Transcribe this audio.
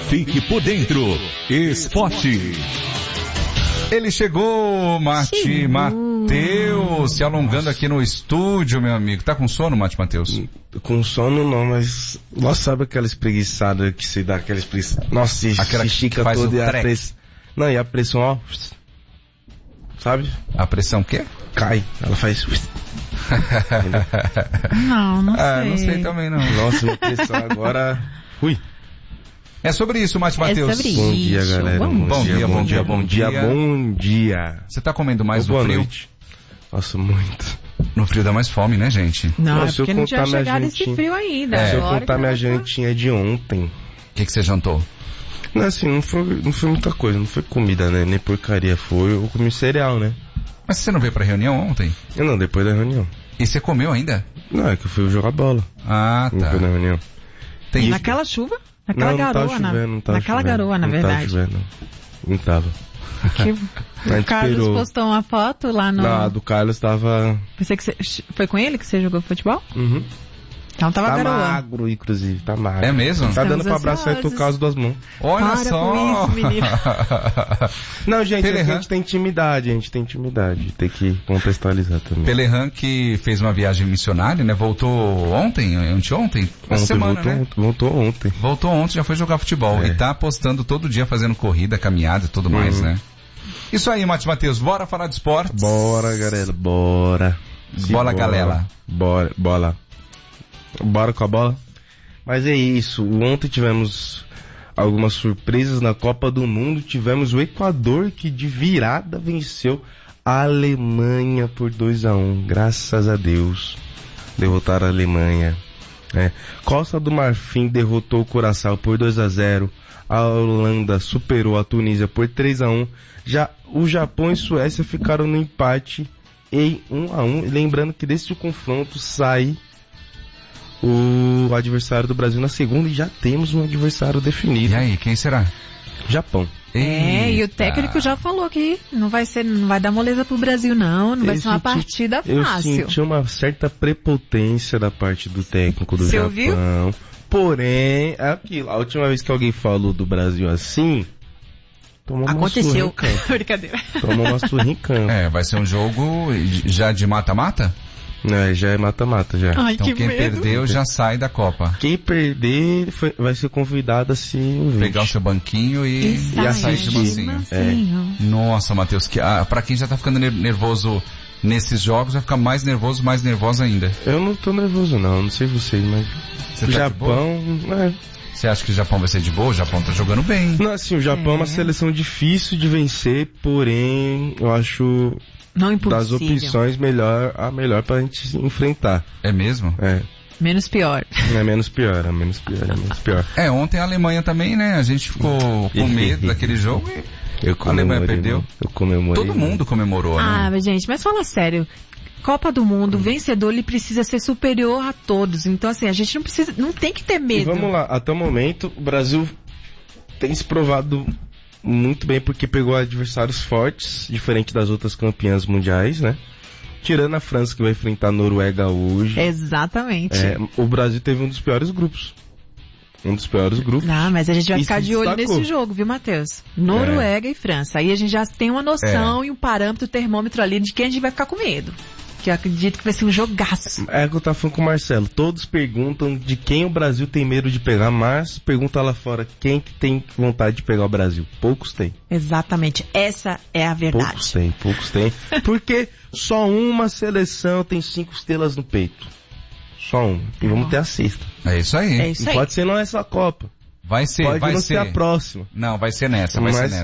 Fique por dentro. Esporte. Ele chegou, Mate Matheus, se alongando aqui no estúdio, meu amigo. Tá com sono, Mate Matheus? Com sono não, mas... Nossa, sabe aquela espreguiçada que se dá, aquela espreguiçada... Nossa, aquela se estica faz toda o e a pressão... Não, e a pressão, ó... Sabe? A pressão o quê? Cai, ela faz... Não sei. Não sei também não. Nossa, minha pressão agora... Ui. É sobre isso, Mate Matheus. Bom dia, galera. Bom dia. Você tá comendo mais no frio? Noite. Nossa, muito. No frio dá mais fome, né, gente? Não, se eu porque não tinha contar minha chegado jantinha- esse frio ainda. Se eu Agora contar que minha vai jantinha de ontem... O que você jantou? Não, assim, não foi muita coisa, não foi comida, né? Nem porcaria, eu comi cereal, né? Mas você não veio pra reunião ontem? Não, depois da reunião. E você comeu ainda? Não, é que eu fui jogar bola. Ah, Não tá. foi na reunião. Tem... Naquela chuva? Naquela Não garoa, tava chovendo, não tava naquela chovendo. garoa, na Não verdade. tava chovendo, não tava. Que... A O gente Carlos esperou. postou uma foto lá no... Não, a do Carlos tava... Pensei que foi com ele que você jogou futebol? Uhum. Então tava Tá garoa. magro, inclusive, tá magro. É mesmo? Tá dando Estamos pra abraçar e ansiosos. tocar as duas mãos. Olha Para só! com isso, menino. Não, gente, é que Telehan. a gente tem intimidade. Tem que contextualizar também. Telehan que fez uma viagem missionária, né? Voltou ontem, anteontem? Essa semana, né? Voltou ontem. Voltou ontem, já foi jogar futebol. E tá postando todo dia, fazendo corrida, caminhada e tudo mais, né? Isso aí, Mate Matheus. Bora falar de esportes? Bora, galera, bora. Bola, galera. Bora com a bola. Mas é isso, ontem tivemos algumas surpresas na Copa do Mundo. Tivemos o Equador que de virada venceu a Alemanha por 2-1. Graças a Deus. Derrotaram a Alemanha. Costa do Marfim derrotou o Curaçao por 2-0. A Holanda superou a Tunísia por 3-1. Já o Japão e Suécia ficaram no empate em 1-1. Lembrando que desse confronto sai o adversário do Brasil na segunda e já temos um adversário definido. E aí, quem será? Japão. E o Eita. técnico já falou que não vai dar moleza pro Brasil não vai ser uma partida Eu fácil. senti uma certa prepotência da parte do técnico do Você Japão. ouviu? Porém, é aquilo. A última vez que alguém falou do Brasil assim, tomou uma surra Aconteceu. em campo. Brincadeira. Tomou uma surra em campo. Vai ser um jogo já de mata-mata? Já é mata-mata já. Ai, Então que quem medo. perdeu já sai da Copa. Quem perder vai ser convidado a se envolver. Pegar o seu banquinho e sair de mansinho. Nossa, Matheus, pra quem já tá ficando nervoso nesses jogos, vai ficar mais nervoso ainda. Eu não tô nervoso não sei vocês, mas Você o tá Japão... Você acha que o Japão vai ser de boa? O Japão tá jogando bem. Não, assim, o Japão é uma seleção difícil de vencer, porém, eu acho Não impossível. das opções a melhor pra gente enfrentar. É mesmo? Menos pior. É menos pior. Ontem a Alemanha também, né? A gente ficou com medo daquele jogo e a Alemanha perdeu. Eu comemorei. Todo mundo comemorou, né? Mas gente, mas fala sério. Copa do Mundo, o vencedor, ele precisa ser superior a todos. Então, assim, a gente não tem que ter E medo. vamos lá, até o momento, o Brasil tem se provado muito bem porque pegou adversários fortes, diferente das outras campeãs mundiais, né? Tirando a França, que vai enfrentar a Noruega hoje. Exatamente. O Brasil teve um dos piores grupos. Mas a gente vai E ficar se de olho destacou. nesse jogo, viu, Matheus? Noruega e França. Aí a gente já tem uma noção e um parâmetro, termômetro ali de quem a gente vai ficar com medo. Que eu acredito que vai ser um jogaço. É o que eu tava falando com o Marcelo. Todos perguntam de quem o Brasil tem medo de pegar, mas pergunta lá fora quem que tem vontade de pegar o Brasil. Poucos têm. Exatamente. Essa é a verdade. Poucos têm. Porque só uma seleção tem 5 estrelas no peito. Só uma. E vamos ter a sexta. É isso aí. É isso Não aí. pode ser não essa Copa. Vai ser, Pode vai não ser. ser a próxima. Não, vai ser nessa, vai ser Mas nessa.